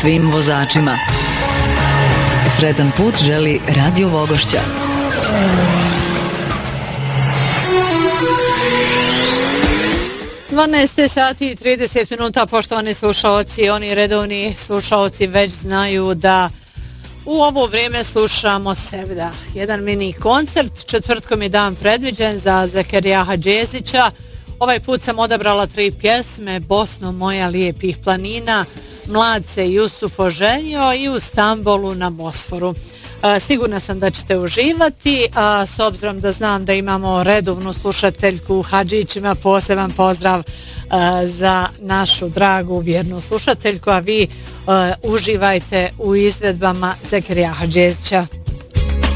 svim vozačima. Sretan put želi Radio Vogošća. Sati i 30 minuta, poštovani slušaoci, oni redovni slušaoci već znaju da u ovo vrijeme slušamo Sevda. Jedan mini koncert, četvrtkom je dan predviđen za Zakerija Hadžezića. Ovaj put sam odabrala 3 pjesme, Bosno moja lijepih planina, Mlad se Jusuf oženio i U Stambolu na Bosforu. Sigurna sam da ćete uživati, a s obzirom da znam da imamo redovnu slušateljku u Hadžićima, poseban pozdrav za našu dragu vjernu slušateljku, a vi uživajte u izvedbama Zakerija Hadžezića.